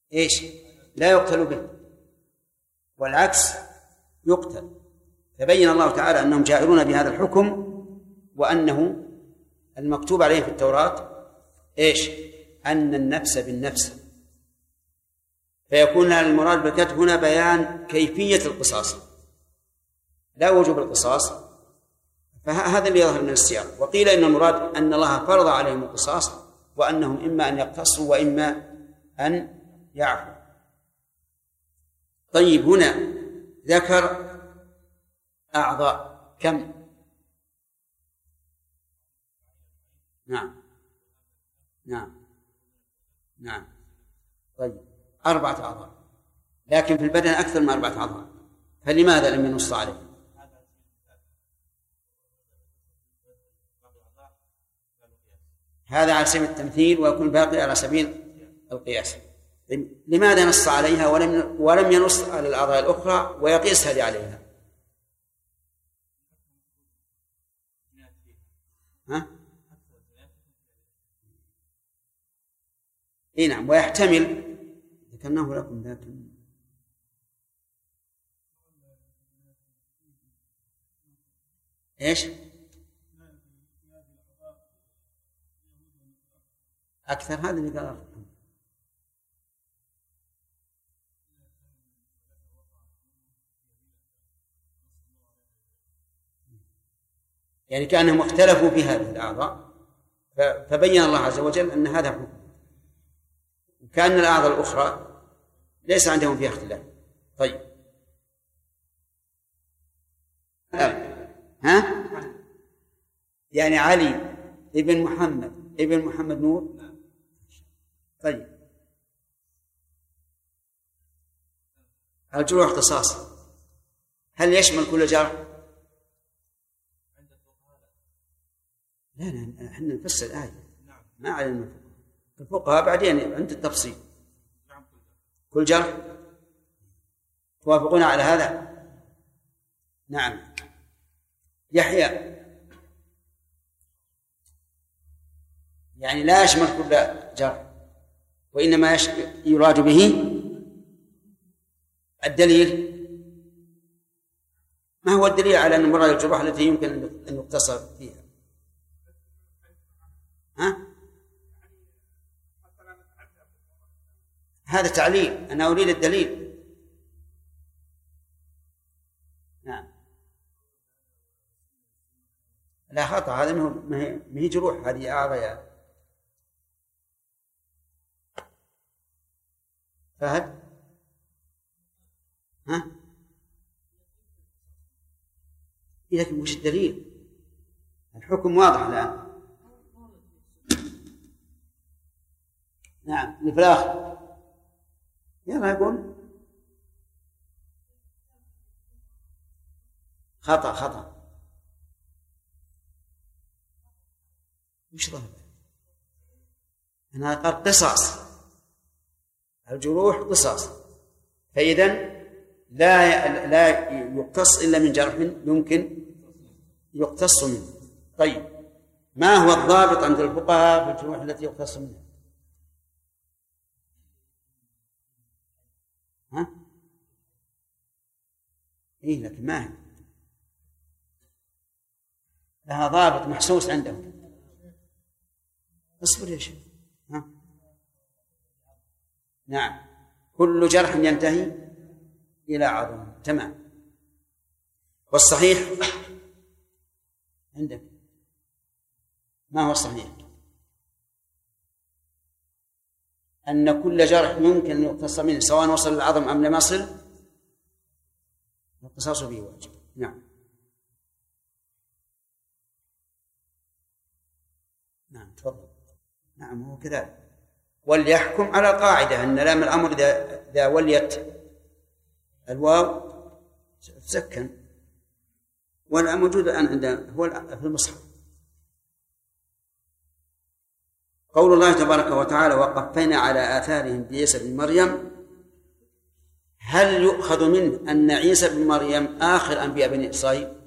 إيش؟ لا يقتل به، والعكس يقتل. فبين الله تعالى أنهم جائرون بهذا الحكم، وأنه المكتوب عليه في التوراة إيش؟ أن النفس بالنفس. فيكون المراد بالقتل هنا بيان كيفية القصاص، لا وجوب القصاص. فهذا اللي يظهر من السياق. وقيل إن المراد أن الله فرض عليهم القصاص، وأنهم إما أن يقتصوا وإما أن يعفوا. طيب، هنا ذكر أعضاء كم؟ نعم. طيب، 4 أعضاء، لكن في البدن أكثر من 4 أعضاء، فلماذا لم ينص عليه؟ هذا على سبيل التمثيل، ويكون باقي على سبيل القياس. لماذا نص عليها ولم ينص على الأعضاء الأخرى ويقيس هذه عليها؟ نعم، ويحتمل ذكرناه لكم، لكن إيش أكثر؟ هذا اللي قال يعني كأنهم اختلفوا في هذه الأعضاء، فبين الله عز وجل أن هذا حكم، كأن الأعضاء الأخرى ليس عندهم فيها اختلاف. طيب، يعني علي ابن محمد نور. طيب، الجروح قصاص، هل يشمل كل جرح؟ لا، احنا نفسر الآية، ما علينا الفقهاء بعدين عند التفصيل. كل جرح، توافقون على هذا؟ نعم. يحيى، يعني لا يشمل كل جرح، وإنما يراد به الدليل. ما هو الدليل على أن مراد الجروح التي يمكن أن يقتصر فيها؟ هذا تعليل، أنا أريد الدليل. نعم، لا خطأ، هذا ما هي جروح، هذه أعضاء. فهد لكن وش الدليل؟ الحكم واضح الآن. نعم، اللي في الآخر يلا يقول خطأ. وش ظهر؟ أنا قال قصاص، الجروح قصاص، فإذن لا يقتص إلا من جرح يمكن يقتص منه. طيب، ما هو الضابط عند الفقهاء في الجروح التي يقتص منها؟ لكن ما هي لها ضابط محسوس عندهم. اصبر يا شيخ. نعم، كل جرح ينتهي إلى عظم. تمام. والصحيح عندك ما هو الصحيح؟ أن كل جرح يمكن أن يقتص منه سواء وصل للعظم أم لم يصل، القصاص به واجب. نعم تفضل. نعم، هو كذلك. وليحكم على القاعدة أن لام الأمر إذا وليت الواو تسكن، ولا موجود الآن عندنا هو في المصحف. قول الله تبارك وتعالى: وقفينا على آثارهم بعيسى بن مريم، هل يؤخذ منه أن عيسى بن مريم آخر أنبياء بني إسرائيل؟